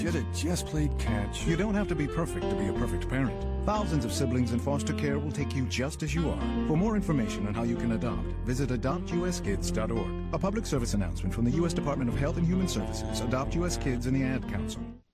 Should have just played catch. You don't have to be perfect to be a perfect parent. Thousands of siblings in foster care will take you just as you are. For more information on how you can adopt, visit adoptuskids.org. A public service announcement from the U.S. Department of Health and Human Services, Adopt U.S. Kids, and the Ad Council.